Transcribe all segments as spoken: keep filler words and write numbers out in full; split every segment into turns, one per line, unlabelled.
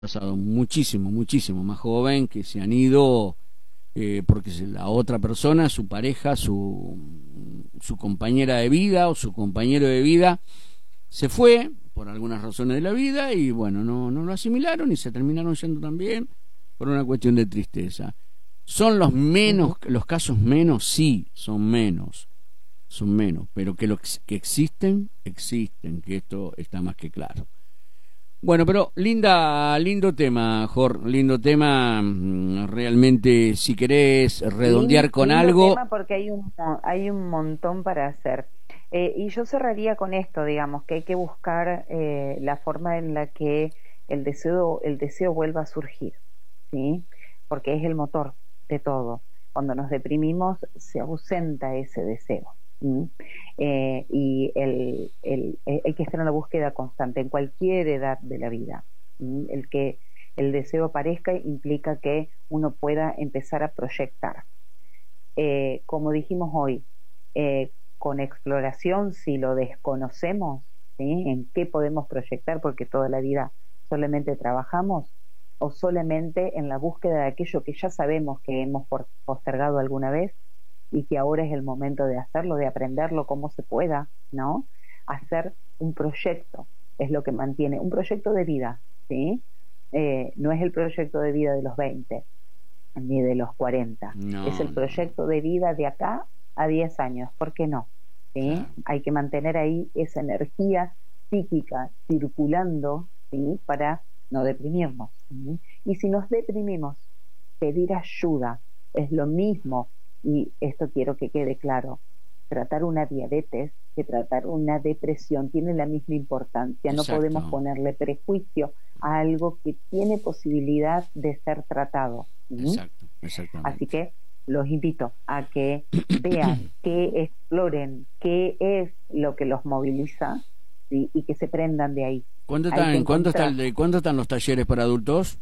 pasado muchísimo, muchísimo más joven, que se han ido eh, porque la otra persona, su pareja, su, su compañera de vida o su compañero de vida, se fue por algunas razones de la vida y bueno, no, no lo asimilaron y se terminaron yendo también por una cuestión de tristeza. ¿Son los menos, los casos menos? Sí, son menos, son menos, pero que, lo, que existen, existen, que esto está más que claro. Bueno, pero linda, lindo tema, Jor, lindo tema, realmente, si querés redondear
Lindo,
con
lindo
algo.
tema porque hay un, mo- hay un montón para hacer. Eh, y yo cerraría con esto, digamos, que hay que buscar eh, la forma en la que el deseo, el deseo vuelva a surgir, ¿sí? Porque es el motor de todo. Cuando nos deprimimos se ausenta ese deseo. ¿Mm? Eh, y el, el, eh, hay que estar en la búsqueda constante en cualquier edad de la vida. ¿Mm? El que el deseo aparezca implica que uno pueda empezar a proyectar. Eh, como dijimos hoy, eh, con exploración, si lo desconocemos, ¿sí? En qué podemos proyectar, porque toda la vida solamente trabajamos, o solamente en la búsqueda de aquello que ya sabemos que hemos postergado alguna vez y que ahora es el momento de hacerlo, de aprenderlo como se pueda, ¿no? Hacer un proyecto es lo que mantiene, un proyecto de vida, ¿sí? Eh, no es el proyecto de vida de los veinte ni de los cuarenta, es
No,
el
no,
proyecto de vida de acá a diez años, ¿por qué no? ¿Sí?
claro,
Hay que mantener ahí esa energía psíquica circulando, ¿sí? Para no deprimirnos, ¿sí? Y si nos deprimimos, pedir ayuda es lo mismo, y esto quiero que quede claro: tratar una diabetes que tratar una depresión tiene la misma importancia. No podemos
exacto,
ponerle prejuicio a algo que tiene posibilidad de ser tratado. ¿Sí?
exacto,
Así
exactamente.
que los invito a que vean, que exploren qué es lo que los moviliza, ¿sí? Y que se prendan de ahí.
¿Cuándo
Hay que
están, cuándo está el
encontrar.
de, cuándo están los talleres para adultos?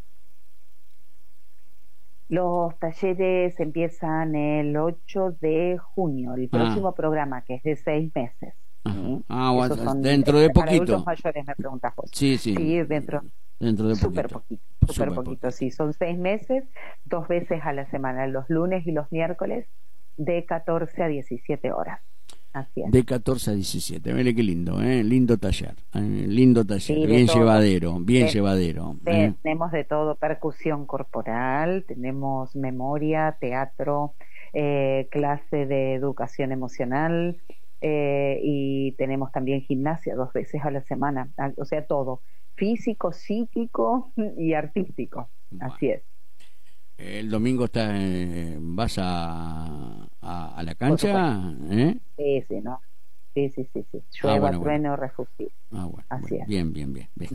Los talleres empiezan el ocho de junio, el
Ah,
próximo programa, que es de seis meses.
ajá.
¿Sí?
Ah,
Esos
bueno,
son
dentro
eh,
de
para adultos
poquito.
mayores, me preguntas vos.
Sí, sí,
Sí, dentro,
dentro de
súper
poquito,
poquito, súper
súper
poquito.
poquito.
Sí, son seis meses, dos veces a la semana, los lunes y los miércoles, de catorce a diecisiete horas. Así es.
De catorce a diecisiete, mire qué lindo, ¿eh? Lindo taller, ¿eh? Lindo taller,
Sí, de
bien
todo.
llevadero, bien
De,
llevadero, ¿eh?
tenemos de todo: percusión corporal, tenemos memoria, teatro, eh, clase de educación emocional, eh, y tenemos también gimnasia dos veces a la semana, ah, o sea, todo, físico, psíquico y artístico.
Bueno,
Así es.
el domingo está, eh, vas a, a, a la
Por supuesto.
cancha, ¿eh?
Sí, sí, ¿no? Sí, sí, sí, sí.
Ah,
Llueva,
bueno, bueno,
trueno, refugio.
ah, bueno,
Así
bueno,
es.
bien, bien, bien, bien.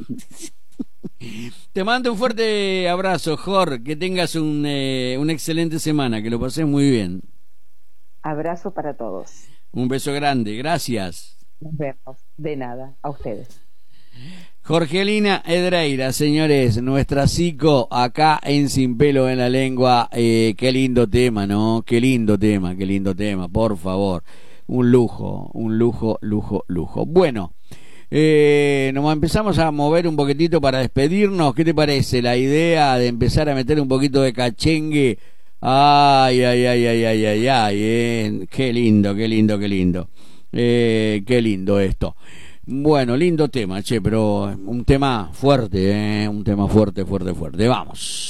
Te mando un fuerte abrazo, Jor, que tengas un, eh, una excelente semana, que lo pases muy bien.
Abrazo para todos.
Un beso grande, gracias.
Nos vemos. De nada. A ustedes.
Jorgelina Edreira, señores, nuestra psico acá en Sin Pelo en la Lengua. Eh, qué lindo tema, ¿no? Qué lindo tema, qué lindo tema, por favor. Un lujo, un lujo, lujo, lujo. Bueno, eh, nos empezamos a mover un poquitito para despedirnos. ¿Qué te parece la idea de empezar a meter un poquito de cachengue? Ay, ay, ay, ay, ay, ay, ay, eh. Qué lindo, qué lindo, qué lindo. Eh, qué lindo esto. Bueno, lindo tema, che, pero un tema fuerte, ¿eh? Un tema fuerte, fuerte, fuerte. Vamos.